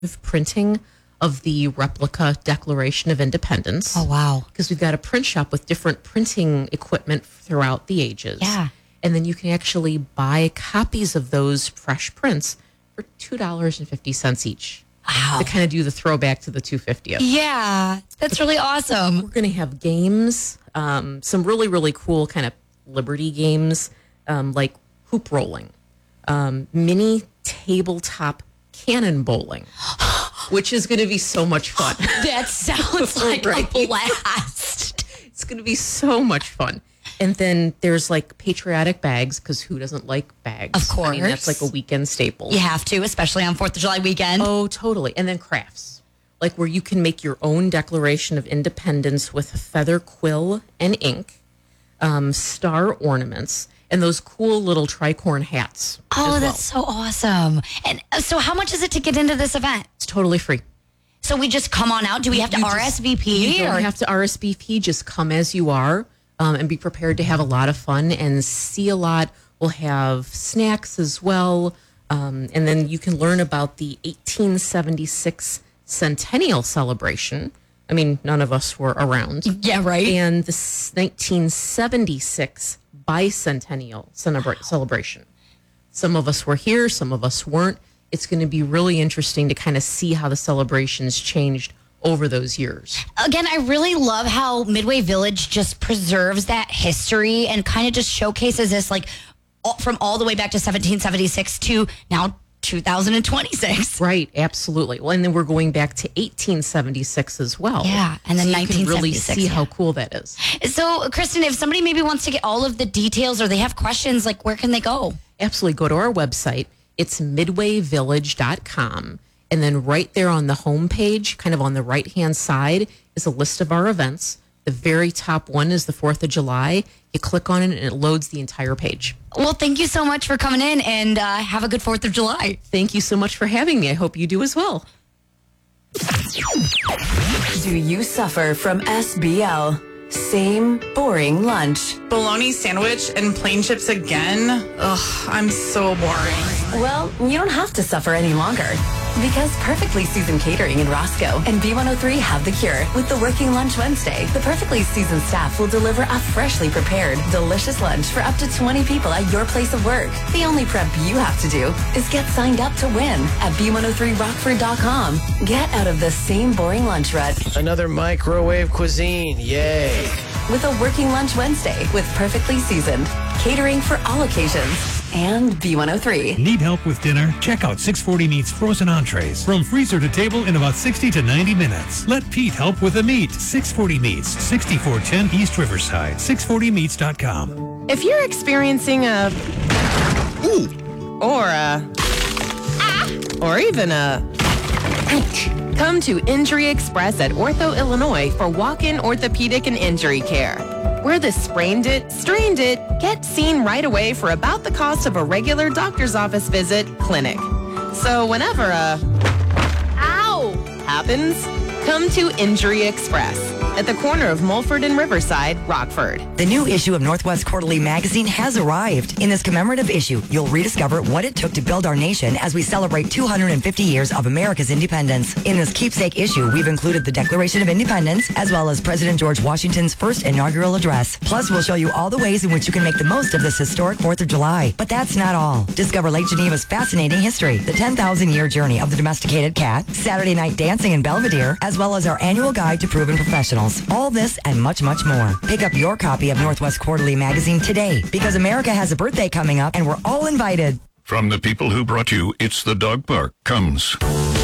printing of the replica Declaration of Independence. Oh, wow. Because we've got a print shop with different printing equipment throughout the ages. Yeah. And then you can actually buy copies of those fresh prints for $2.50 each. Wow. To kind of do the throwback to the 250th. Yeah, that's really awesome. We're going to have games, some really, really cool kind of Liberty games, like hoop rolling, mini tabletop cannon bowling, which is going to be so much fun. That sounds like Right. a blast. It's going to be so much fun. And then there's like patriotic bags, because who doesn't like bags? Of course. I mean, that's like a weekend staple. You have to, especially on 4th of July weekend. Oh, totally. And then crafts, like where you can make your own Declaration of Independence with feather quill and ink, star ornaments, and those cool little tricorn hats. Oh, as well. that's so awesome. And so how much is it to get into this event? It's totally free. So we just come on out? Do we have to RSVP? You don't have to RSVP. Just come as you are, and be prepared to have a lot of fun and see a lot. We'll have snacks as well. And then you can learn about the 1876 Centennial Celebration. I mean, none of us were around. Yeah, right. And the 1976 Bicentennial Celebration. Some of us were here, some of us weren't. It's going to be really interesting to kind of see how the celebrations changed over those years. Again, I really love how Midway Village just preserves that history and kind of just showcases this, like, from all the way back to 1776 to now 2026. Right, absolutely. Well, and then we're going back to 1876 as well. Yeah, and then so you can really 1976, see how cool that is. So, Kristen, if somebody maybe wants to get all of the details or they have questions, like, where can they go? Absolutely. Go to our website. It's midwayvillage.com. And then right there on the homepage, kind of on the right-hand side, is a list of our events. The very top one is the 4th of July. You click on it and it loads the entire page. Well, thank you so much for coming in, and have a good 4th of July. Thank you so much for having me. I hope you do as well. Do you suffer from SBL? Same boring lunch. Bologna sandwich and plain chips again? Ugh, I'm so boring. Well, you don't have to suffer any longer. Because Perfectly Seasoned Catering in Roscoe and B103 have the cure. With the Working Lunch Wednesday, the Perfectly Seasoned staff will deliver a freshly prepared, delicious lunch for up to 20 people at your place of work. The only prep you have to do is get signed up to win at B103Rockford.com. Get out of the same boring lunch rut. Another microwave cuisine, yay. With a Working Lunch Wednesday with Perfectly Seasoned. Catering for all occasions. And B103. Need help with dinner? Check out 640 Meats frozen entrees. From freezer to table in about 60 to 90 minutes. Let Pete help with the meat. 640 Meats, 6410 East Riverside. 640meats.com. If you're experiencing a or a or even a come to Injury Express at Ortho, Illinois for walk-in orthopedic and injury care. Where the sprained it, strained it, get seen right away for about the cost of a regular doctor's office visit, clinic. So whenever a ow happens, come to Injury Express at the corner of Mulford and Riverside, Rockford. The new issue of Northwest Quarterly magazine has arrived. In this commemorative issue, you'll rediscover what it took to build our nation as we celebrate 250 years of America's independence. In this keepsake issue, we've included the Declaration of Independence, as well as President George Washington's first inaugural address. Plus, we'll show you all the ways in which you can make the most of this historic 4th of July. But that's not all. Discover Lake Geneva's fascinating history, the 10,000-year journey of the domesticated cat, Saturday night dancing in Belvedere, as well as our annual guide to proven professionals. All this and much, much more. Pick up your copy of Northwest Quarterly magazine today, because America has a birthday coming up and we're all invited. From the people who brought you It's the Dog Park comes